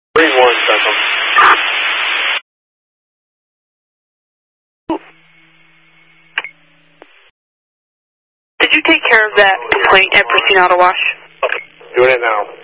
3-1, Central. Did you take care of that complaint at Pristine Auto Wash? Doing it now.